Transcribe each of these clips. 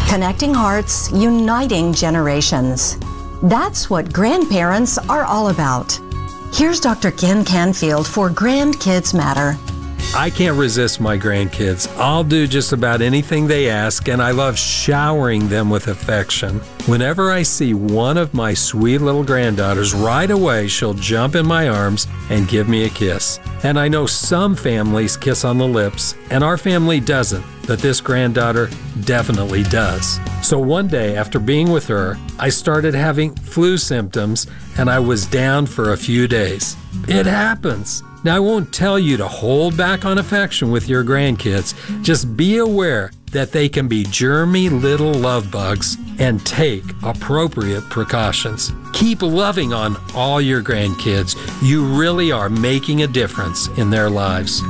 Connecting hearts, uniting generations. That's what grandparents are all about. Here's Dr. Ken Canfield for Grandkids Matter. I can't resist my grandkids. I'll do just about anything they ask, and I love showering them with affection. Whenever I see one of my sweet little granddaughters, right away she'll jump in my arms and give me a kiss. And I know some families kiss on the lips, and our family doesn't, but this granddaughter definitely does. So one day, after being with her, I started having flu symptoms, and I was down for a few days. It happens. Now, I won't tell you to hold back on affection with your grandkids. Just be aware that they can be germy little love bugs and take appropriate precautions. Keep loving on all your grandkids. You really are making a difference in their lives.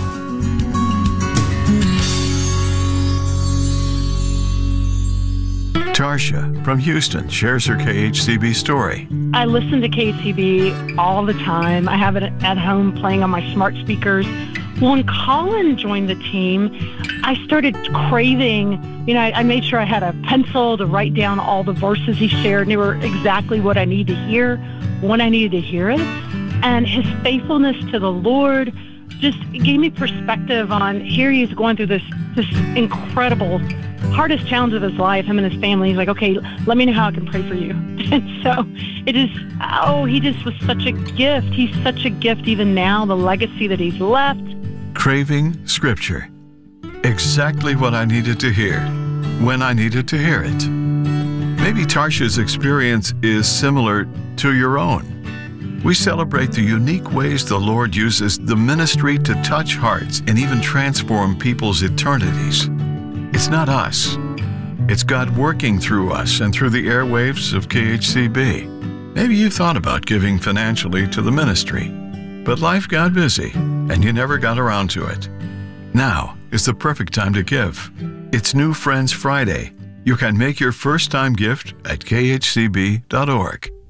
Tarsha from Houston shares her KHCB story. I listen to KHCB all the time. I have it at home playing on my smart speakers. When Colin joined the team, I started craving, I made sure I had a pencil to write down all the verses he shared. They were exactly what I needed to hear, when I needed to hear it. And his faithfulness to the Lord just gave me perspective on here he is going through this incredible hardest challenge of his life, him and his family. He's like, okay, let me know how I can pray for you. And so he just was such a gift. He's such a gift even now, the legacy that he's left. Craving Scripture. Exactly what I needed to hear, when I needed to hear it. Maybe Tarsha's experience is similar to your own. We celebrate the unique ways the Lord uses the ministry to touch hearts and even transform people's eternities. It's not us. It's God working through us and through the airwaves of KHCB. Maybe you thought about giving financially to the ministry, but life got busy and you never got around to it. Now is the perfect time to give. It's New Friends Friday. You can make your first-time gift at khcb.org.